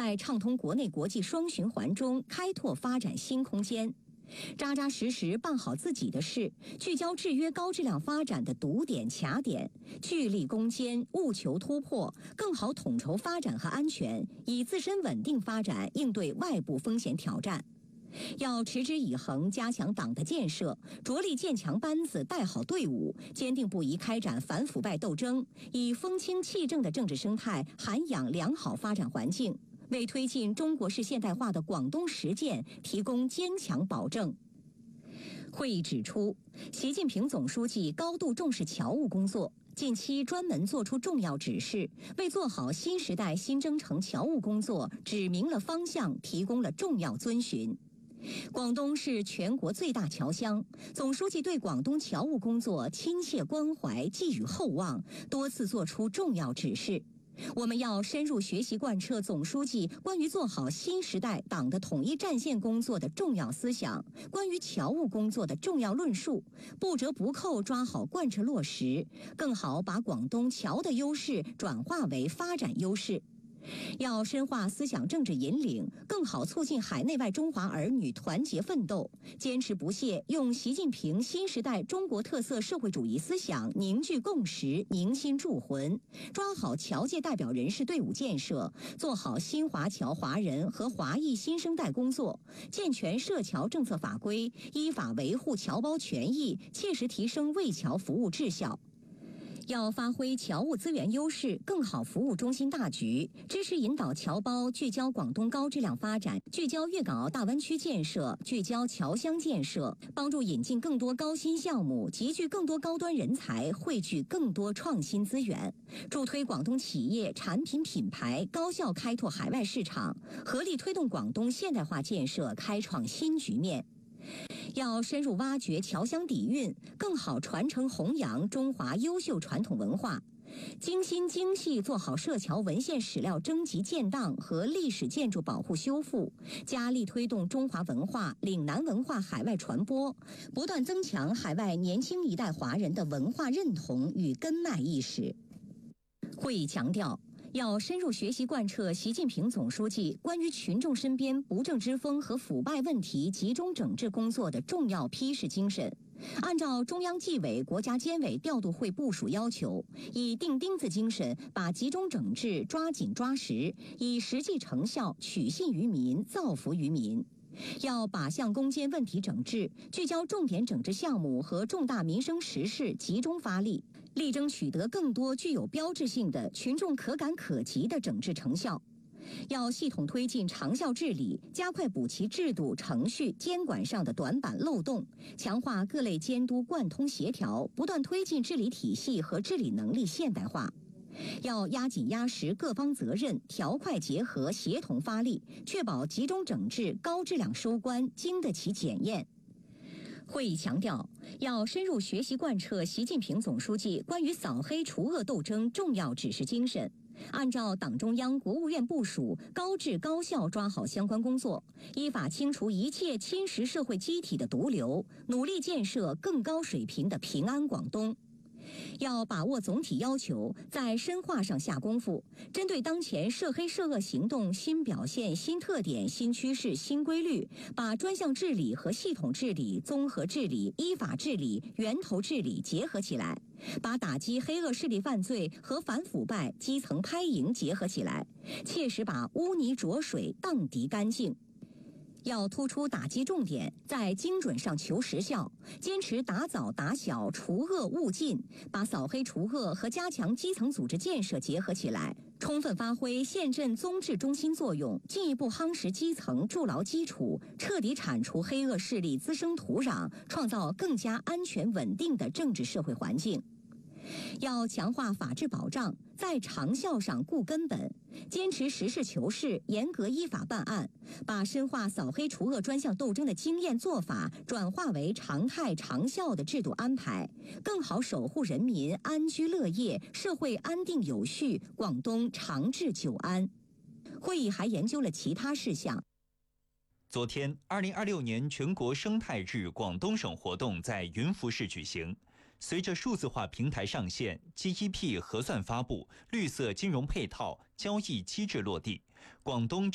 在畅通国内国际双循环中开拓发展新空间。扎扎实实办好自己的事，聚焦制约高质量发展的堵点卡点，聚力攻坚，务求突破，更好统筹发展和安全，以自身稳定发展应对外部风险挑战。要持之以恒加强党的建设，着力建强班子带好队伍，坚定不移开展反腐败斗争，以风清气正的政治生态涵养良好发展环境，为推进中国式现代化的广东实践提供坚强保证。会议指出，习近平总书记高度重视侨务工作，近期专门作出重要指示，为做好新时代新征程侨务工作指明了方向，提供了重要遵循。广东是全国最大侨乡，总书记对广东侨务工作亲切关怀，寄予厚望，多次作出重要指示。我们要深入学习贯彻总书记关于做好新时代党的统一战线工作的重要思想，关于侨务工作的重要论述，不折不扣抓好贯彻落实，更好把广东侨的优势转化为发展优势。要深化思想政治引领，更好促进海内外中华儿女团结奋斗，坚持不懈用习近平新时代中国特色社会主义思想凝聚共识，凝心铸魂，抓好侨界代表人士队伍建设，做好新华侨华人和华裔新生代工作，健全涉侨政策法规，依法维护侨胞权益，切实提升为侨服务质效。要发挥侨务资源优势，更好服务中心大局，支持引导侨胞聚焦广东高质量发展，聚焦粤港澳大湾区建设，聚焦侨乡建设，帮助引进更多高新项目，集聚更多高端人才，汇聚更多创新资源，助推广东企业产品品牌高效开拓海外市场，合力推动广东现代化建设开创新局面。要深入挖掘侨乡底蕴，更好传承弘扬中华优秀传统文化，精心精细做好涉侨文献史料征集建档和历史建筑保护修复，加力推动中华文化、岭南文化海外传播，不断增强海外年轻一代华人的文化认同与根脉意识。会议强调，要深入学习贯彻习近平总书记关于群众身边不正之风和腐败问题集中整治工作的重要批示精神，按照中央纪委国家监委调度会部署要求，以钉钉子精神把集中整治抓紧抓实，以实际成效取信于民，造福于民。要靶向攻坚问题整治，聚焦重点整治项目和重大民生实事，集中发力，力争取得更多具有标志性的群众可感可及的整治成效。要系统推进长效治理，加快补齐制度、程序、监管上的短板漏洞，强化各类监督贯通协调，不断推进治理体系和治理能力现代化。要压紧压实各方责任，调快结合，协同发力，确保集中整治、高质量收官，经得起检验。会议强调，要深入学习贯彻习近平总书记关于扫黑除恶斗争重要指示精神，按照党中央、国务院部署，高质高效抓好相关工作，依法清除一切侵蚀社会机体的毒瘤，努力建设更高水平的平安广东。要把握总体要求，在深化上下功夫，针对当前涉黑涉恶行动新表现、新特点、新趋势、新规律，把专项治理和系统治理、综合治理、依法治理、源头治理结合起来，把打击黑恶势力犯罪和反腐败基层拍赢结合起来，切实把污泥浊水荡涤干净。要突出打击重点，在精准上求实效，坚持打早打小，除恶务尽，把扫黑除恶和加强基层组织建设结合起来，充分发挥县镇综治中心作用，进一步夯实基层，筑牢基础，彻底铲除黑恶势力滋生土壤，创造更加安全稳定的政治社会环境。要强化法治保障，在长效上固根本，坚持实事求是，严格依法办案，把深化扫黑除恶专项斗争的经验做法转化为常态长效的制度安排，更好守护人民安居乐业，社会安定有序，广东长治久安。会议还研究了其他事项。 昨天，2026年全国生态日广东省活动在云浮市举行。随着数字化平台上线、GEP 核算发布、绿色金融配套、交易机制落地，广东